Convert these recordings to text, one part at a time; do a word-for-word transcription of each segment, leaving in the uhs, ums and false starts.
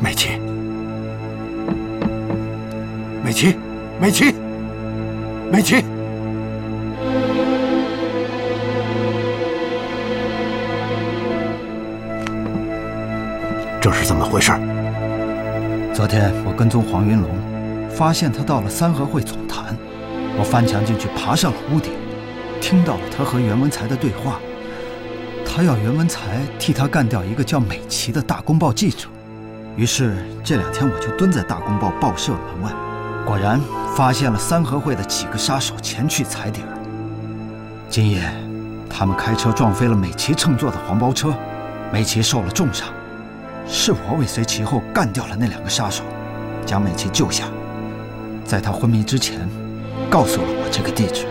美琪，美琪，美琪，美琪，这是怎么回事？ 昨天我跟踪黄云龙，发现他到了三合会总坛，我翻墙进去，爬上了屋顶，听到了他和袁文才的对话。他要袁文才替他干掉一个叫美琪的大公报记者。于是这两天我就蹲在大公报报社门外，果然发现了三合会的几个杀手前去踩点。今夜他们开车撞飞了美琪乘坐的黄包车，美琪受了重伤，是我尾随其后干掉了那两个杀手，将美琪救下，在她昏迷之前告诉了我这个地址。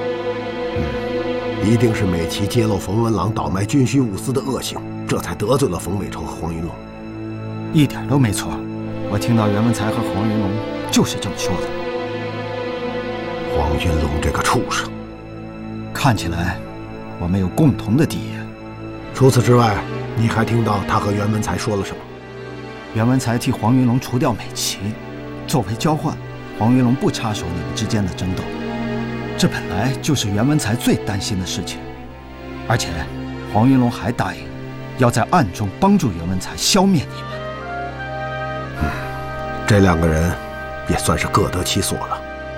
嗯，一定是美琪揭露冯文郎倒卖军需物资的恶行，这才得罪了冯伟洲和黄云龙。 一点都没错，我听到袁文才和黄云龙就是这么说的。 黄云龙这个畜生， 看起来我们有共同的敌人。 除此之外，你还听到他和袁文才说了什么？ 袁文才替黄云龙除掉美琪，作为交换，黄云龙不插手你们之间的争斗，这本来就是袁文才最担心的事情。而且黄云龙还答应要在暗中帮助袁文才消灭你们。 嗯，这两个人也算是各得其所了。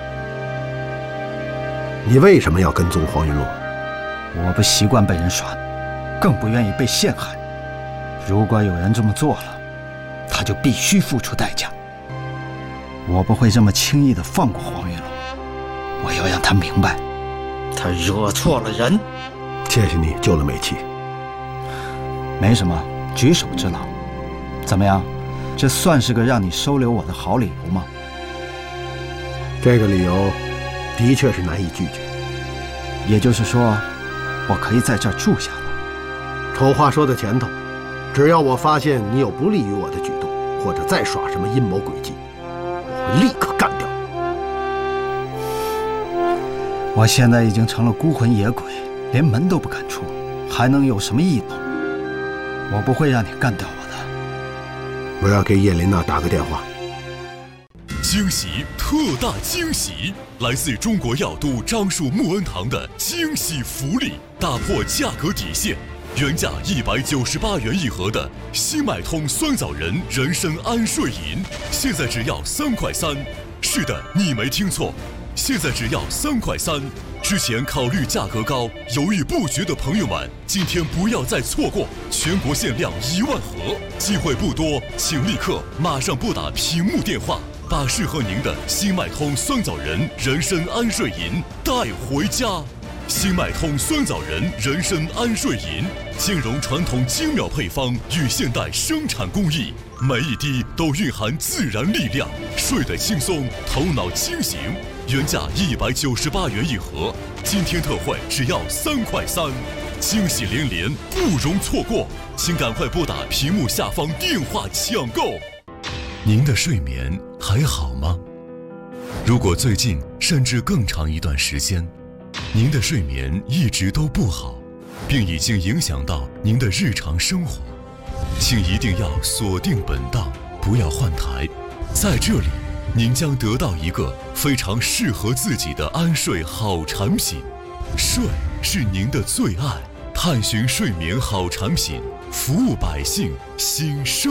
你为什么要跟踪黄云龙？ 我不习惯被人耍，更不愿意被陷害。如果有人这么做了，他就必须付出代价。我不会这么轻易地放过黄云龙，我要让他明白，他惹错了人。 谢谢你救了美琪。 没什么，举手之劳。怎么样，这算是个让你收留我的好理由吗？ 这个理由的确是难以拒绝。 也就是说，我可以在这儿住下了。 丑话说在前头，只要我发现你有不利于我的举动，或者再耍什么阴谋诡计，我会立刻干掉你。 我现在已经成了孤魂野鬼，连门都不敢出，还能有什么异动？我不会让你干掉我的。 我要给叶琳娜打个电话。 惊喜，特大惊喜！来自中国药都樟树木恩堂的惊喜福利，打破价格底线，原价一百九十八元一盒的新脉通酸枣仁人参安睡饮，现在只要三块三。是的，你没听错，现在只要三块三。之前考虑价格高，犹豫不决的朋友们，今天不要再错过，全国限量一万盒，机会不多，请立刻马上拨打屏幕电话，把适合您的新脉通酸枣仁人参安睡饮带回家。新脉通酸枣仁人参安睡饮，兼容传统精妙配方与现代生产工艺，每一滴都蕴含自然力量，睡得轻松，头脑清醒。原价一百九十八元一盒，今天特惠只要三块三，惊喜连连，不容错过，请赶快拨打屏幕下方电话抢购。您的睡眠还好吗？如果最近甚至更长一段时间，您的睡眠一直都不好，并已经影响到您的日常生活，请一定要锁定本档，不要换台。在这里，您将得到一个非常适合自己的安睡好产品。睡是您的最爱，探寻睡眠好产品，服务百姓，新生。